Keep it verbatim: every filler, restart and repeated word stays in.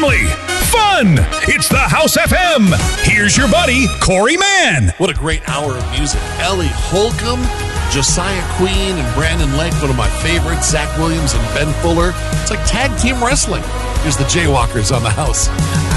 family, fun. It's the House F M. Here's your buddy, Corey Mann. What a great hour of music. Ellie Holcomb, Josiah Queen, and Brandon Lake, one of my favorites. Zach Williams and Ben Fuller. It's like tag team wrestling. Here's the Jaywalkers on the House.